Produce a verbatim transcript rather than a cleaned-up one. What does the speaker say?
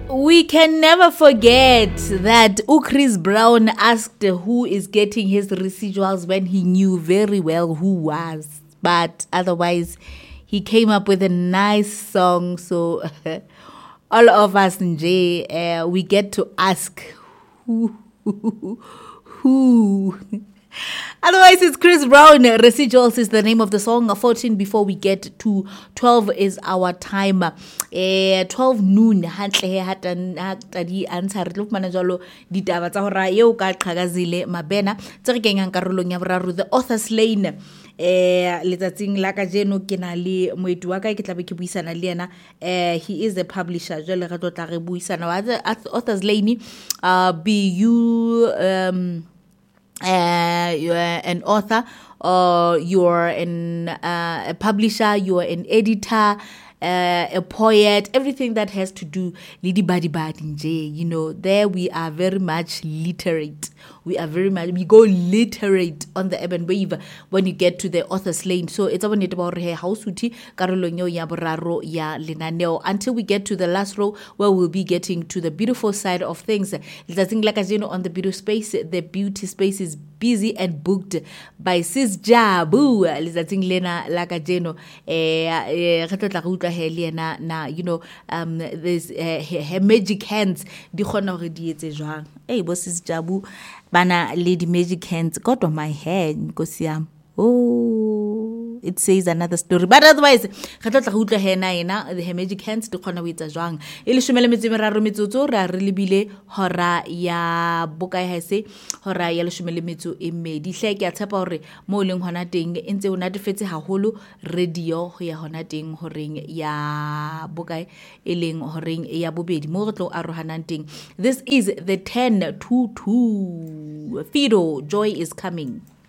We can never forget that Chris Brown asked who is getting his residuals when he knew very well who was. But otherwise, he came up with a nice song. So all of us, Nje, uh, we get to ask who, who, who. Otherwise, it's Chris Brown. Residuals is the name of the song. fourteen before we get to twelve is our time. Uh, twelve noon. Hantle he hatan hatadi answer. Look manajalo ditaba tsa hora eo ka qhagazile mabena. Tsere kengang karolong ya boraro the author's lane. Eh letsatsing la ka jeno ke na le moetu wa ka ke tlabe ke buisana le yena. Eh he is a publisher. Jwale re tla re buisana wa the author's lane. Uh be you um Uh, you're an author, or you're an, uh, a publisher, you're an editor, uh, a poet, everything that has to do Lidi Badi Badi, you know, there we are very much literate. We are very much, we go literate on the urban wave when you get to the author's lane. So it's about it about her house uti karolonyo ya boraro ya linaneo until we get to the last row where we'll be getting to the beautiful side of things. I think like as you know, on the beauty space, the beauty space is busy and booked by Sis Jabu. Lizating Lena Lakajeno, eh, na na you know, um, there's uh, her magic hands. Di khona hore di etse jwang. Hey, boss Sis Jabu, bana lady magic hands got on my head. Nkosiam. Oh, it says another story. But otherwise, khatla go utla hena ena the magic hands di khona ho etsa jwang. E le shumele metsi meraro metsotso ra re lebile hora ya bokae ha se hora ya le shumele metso e medi hle ke a tshepa hore mo leng hona teng e ntse o natefetse haholo radio ho ya hona teng horeng ya bokae e leng horeng ya bobedi mo re tlo arohanang teng. This is the ten to two. Fido, joy is coming.